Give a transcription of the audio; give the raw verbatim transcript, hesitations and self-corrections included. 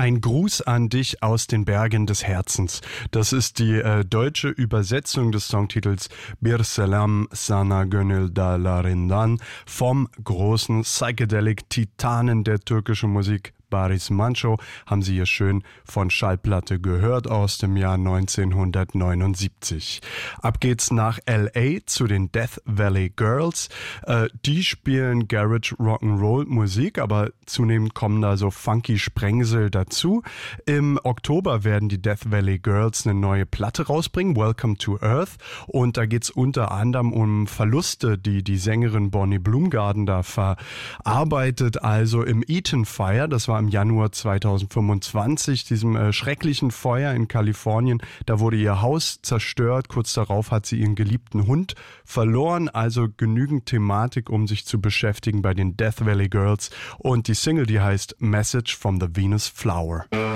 Ein Gruß an dich aus den Bergen des Herzens. Das ist die äh, deutsche Übersetzung des Songtitels Bir Selam Sana Gönül Dağlarından vom großen Psychedelic-Titanen der türkischen Musik Barış Manço, haben Sie hier schön von Schallplatte gehört aus dem Jahr neunzehnhundertneunundsiebzig. Ab geht's nach L A zu den Death Valley Girls. Äh, die spielen Garage Rock'n'Roll Musik, aber zunehmend kommen da so funky Sprengsel dazu. Im Oktober werden die Death Valley Girls eine neue Platte rausbringen, Welcome to Earth. Und da geht's unter anderem um Verluste, die die Sängerin Bonnie Blumgarden da verarbeitet. Also im Eaton Fire, das war im Januar zweitausendfünfundzwanzig, diesem äh, schrecklichen Feuer in Kalifornien. Da wurde ihr Haus zerstört. Kurz darauf hat sie ihren geliebten Hund verloren. Also genügend Thematik, um sich zu beschäftigen bei den Death Valley Girls. Und die Single, die heißt Message from the Venus Flower.